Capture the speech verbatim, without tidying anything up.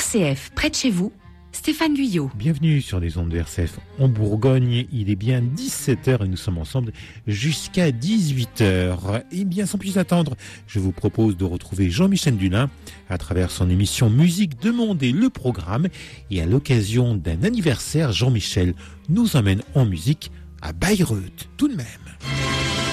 C F, près de chez vous, Stéphane Guyot. Bienvenue sur les ondes de R C F en Bourgogne. Il est bien dix-sept heures et nous sommes ensemble jusqu'à dix-huit heures. Et bien sans plus attendre, je vous propose de retrouver Jean-Michel Dulin à travers son émission Musique Demandée, le programme. Et à l'occasion d'un anniversaire, Jean-Michel nous emmène en musique à Bayreuth tout de même.